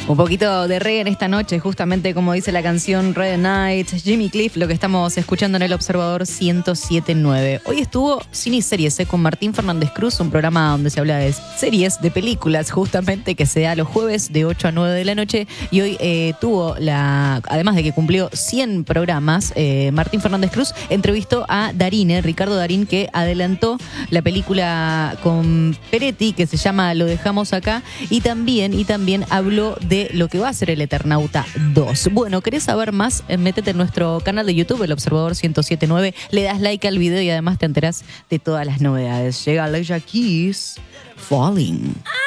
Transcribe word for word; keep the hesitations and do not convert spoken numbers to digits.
Un poquito de reggae en esta noche, justamente como dice la canción Red Night, Jimmy Cliff, lo que estamos escuchando en El Observador ciento siete punto nueve. Hoy estuvo Cine y Series eh, con Martín Fernández Cruz, un programa donde se habla de series, de películas, justamente, que se da los jueves de ocho a nueve de la noche. Y hoy eh, tuvo la, además de que cumplió cien programas, eh, Martín Fernández Cruz entrevistó a Darín, eh, Ricardo Darín, que adelantó la película con Peretti, que se llama Lo dejamos acá, y también, y también habló de lo que va a ser El Eternauta dos. Bueno, ¿querés saber más? Métete en nuestro canal de YouTube, El Observador ciento siete punto nueve, le das like al video y además te enterás de todas las novedades. Llega Alicia Keys, Falling.